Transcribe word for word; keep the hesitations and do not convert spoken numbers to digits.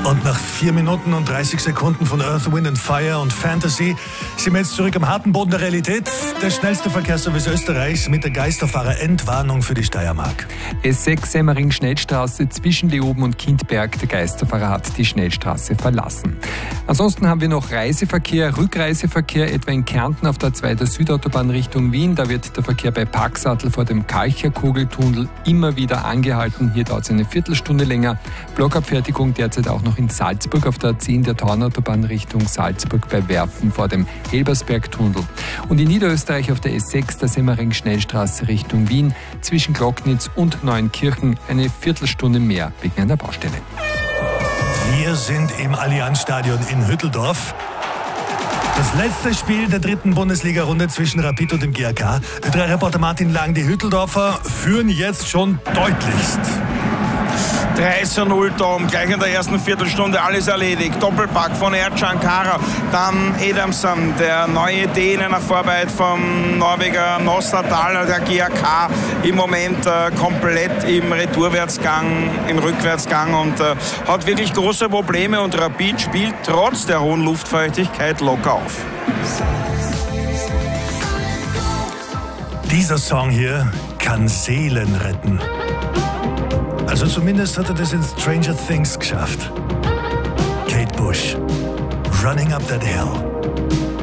Und nach vier Minuten und dreißig Sekunden von Earth, Wind and Fire und Fantasy sind wir jetzt zurück am harten Boden der Realität. Der schnellste Verkehrsservice Österreichs mit der Geisterfahrer-Entwarnung für die Steiermark. S sechs Semmering-Schnellstraße zwischen Leoben und Kindberg. Der Geisterfahrer hat die Schnellstraße verlassen. Ansonsten haben wir noch Reiseverkehr, Rückreiseverkehr, etwa in Kärnten auf der zwei der Südautobahn Richtung Wien. Da wird der Verkehr bei Parksattel vor dem Kalcherkogeltunnel immer wieder angehalten. Hier dauert es eine Viertelstunde länger. Blockabfertigung derzeit auch noch in Salzburg auf der zehn der Tauernautobahn Richtung Salzburg bei Werfen vor dem Helbersbergtunnel. Und in Niederösterreich auf der S sechs der Semmering-Schnellstraße Richtung Wien zwischen Glocknitz und Neuenkirchen eine Viertelstunde mehr wegen einer Baustelle. Wir sind im Allianzstadion in Hütteldorf. Das letzte Spiel der dritten Bundesliga-Runde zwischen Rapid und dem G A K. Der drei Reporter Martin Lang, die Hütteldorfer führen jetzt schon deutlichst. drei zu null Tom, gleich in der ersten Viertelstunde alles erledigt. Doppelpack von Ercan Kara, dann Edamson, der neue Däne nach Vorarbeit vom Norweger Nostadal, der G A K im Moment äh, komplett im Retourwärtsgang, im Rückwärtsgang und äh, hat wirklich große Probleme und Rapid spielt trotz der hohen Luftfeuchtigkeit locker auf. Dieser Song hier kann Seelen retten. Also zumindest hat er das in Stranger Things geschafft. Kate Bush, Running Up That Hill.